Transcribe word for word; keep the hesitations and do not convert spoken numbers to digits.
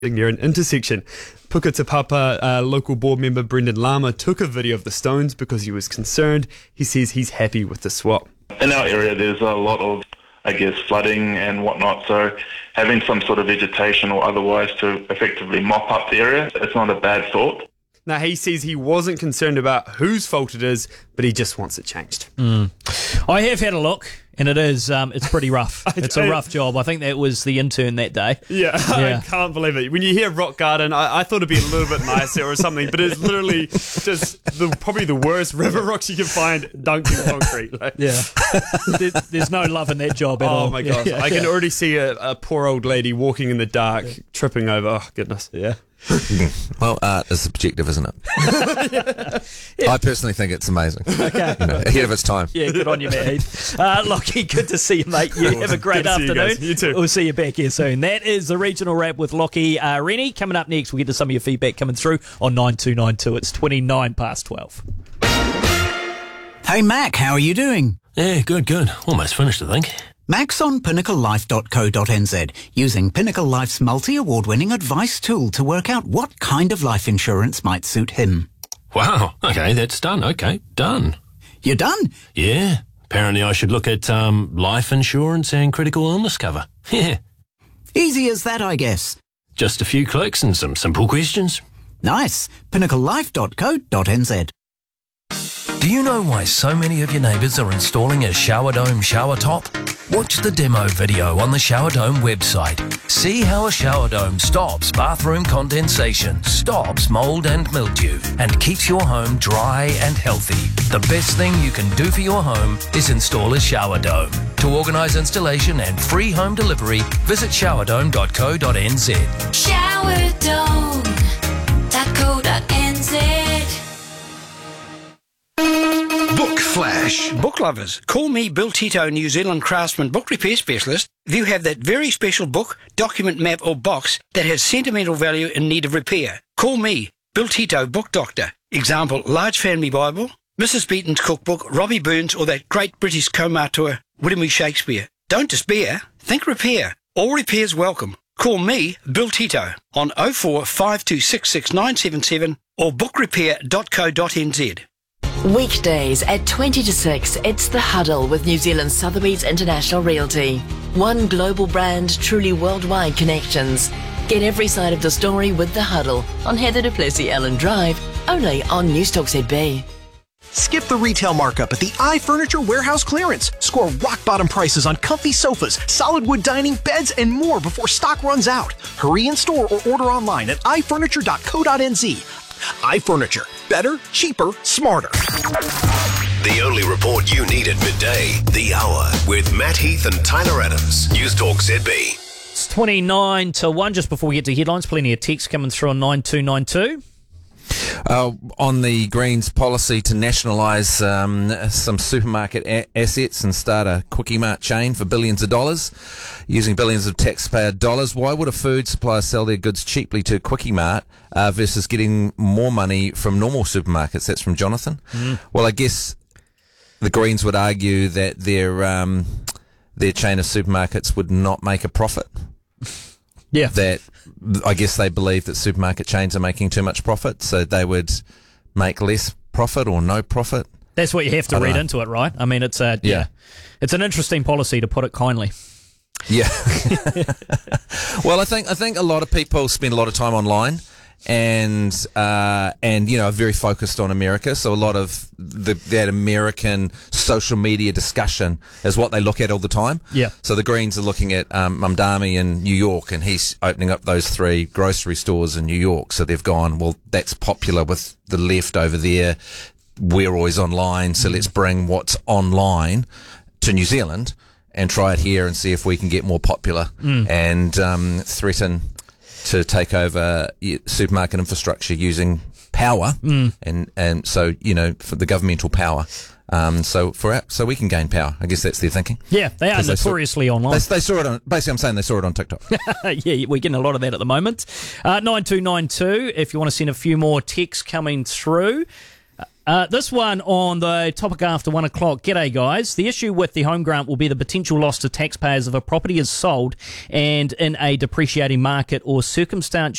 near an intersection. Puka Te Papa uh, local board member Brendan Lama took a video of the stones because he was concerned. He says he's happy with the swap. In our area there's a lot of, I guess, flooding and whatnot, so having some sort of vegetation or otherwise to effectively mop up the area, it's not a bad thought. Now, he says he wasn't concerned about whose fault it is, but he just wants it changed. Mm. I have had a look, and it is, um, it's pretty rough. It's a rough job. I think that was the intern that day. Yeah, yeah. I can't believe it. When you hear rock garden, I, I thought it'd be a little bit nicer or something, but it's literally just the, probably the worst river rocks you can find dunked in concrete. Like. Yeah. there, there's no love in that job at oh all. Oh my gosh. Yeah, I can yeah. already see a, a poor old lady walking in the dark, yeah. tripping over. Oh, goodness. Yeah. Well, art is subjective, isn't it? yeah. I personally think it's amazing. Okay. You know, ahead of its time. Yeah, good on you, Matt Heath. Uh, Lockie, good to see you, mate. You have a great afternoon. You, you too. We'll see you back here soon. That is the regional wrap with Lockie uh, Rennie. Coming up next, we'll get to some of your feedback coming through on nine two nine two. It's twenty-nine past twelve. Hey, Mac, how are you doing? Yeah, good, good. Almost finished, I think. Mac's on pinnacle life dot co dot n z, using Pinnacle Life's multi-award-winning advice tool to work out what kind of life insurance might suit him. Wow, okay, that's done. Okay, done. You're done? Yeah, apparently I should look at um, life insurance and critical illness cover. Yeah. Easy as that, I guess. Just a few clicks and some simple questions. Nice. pinnacle life dot co dot n z. Do you know why so many of your neighbours are installing a shower dome shower top? Watch the demo video on the Shower Dome website. See how a shower dome stops bathroom condensation, stops mould and mildew, and keeps your home dry and healthy. The best thing you can do for your home is install a shower dome. To organise installation and free home delivery, visit shower dome dot co dot n z. shower dome dot co dot n z. Book Flash. Book lovers, call me Bill Tito, New Zealand craftsman book repair specialist. If you have that very special book, document, map or box that has sentimental value in need of repair, call me, Bill Tito, book doctor. Example, Large Family Bible, Missus Beaton's cookbook, Robbie Burns or that great British co-auteur, William E. Shakespeare. Don't despair, think repair. All repairs welcome. Call me, Bill Tito, on oh four five two six six nine seven seven or book repair dot co dot n z. Weekdays at twenty to six, it's The Huddle with New Zealand Sotheby's International Realty. One global brand, truly worldwide connections. Get every side of the story with The Huddle on Heather du Plessis-Allen Drive, only on Newstalk Z B. Skip the retail markup at the iFurniture Warehouse Clearance. Score rock-bottom prices on comfy sofas, solid wood dining, beds, and more before stock runs out. Hurry in store or order online at i furniture dot co dot n z. iFurniture. Better, cheaper, smarter. The only report you need at midday. The Hour with Matt Heath and Tyler Adams. Newstalk Z B. It's twenty-nine to one. Just before we get to headlines, plenty of text coming through on nine two nine two. Uh, on the Greens policy to nationalise um, some supermarket a- assets and start a Quickie Mart chain for billions of dollars, using billions of taxpayer dollars. Why would a food supplier sell their goods cheaply to Quickie Mart uh, versus getting more money from normal supermarkets? That's from Jonathan. Mm. Well, I guess the Greens would argue that their um, their chain of supermarkets would not make a profit. Yeah. That I guess they believe that supermarket chains are making too much profit, so they would make less profit or no profit. That's what you have to read know. into it, right? I mean, it's a yeah. yeah, it's an interesting policy, to put it kindly. Yeah. Well, I think I think a lot of people spend a lot of time online, and uh, and you know are very focused on America. So a lot of the, that American social media discussion is what they look at all the time. Yeah. So the Greens are looking at um, Mamdani in New York, and he's opening up those three grocery stores in New York. So they've gone, well, that's popular with the left over there. We're always online, so let's bring what's online to New Zealand and try it here and see if we can get more popular mm. and um, threaten to take over supermarket infrastructure using power, mm. and and so you know for the governmental power, um, so for our, so we can gain power. I guess that's their thinking. Yeah, they are notoriously they saw, online. They, they saw it on. Basically, I'm saying they saw it on TikTok. Yeah, we're getting a lot of that at the moment. Uh, nine two nine two. If you want to send a few more texts coming through. Uh, this one on the topic after one o'clock. G'day, guys. The issue with the home grant will be the potential loss to taxpayers if a property is sold and in a depreciating market or circumstance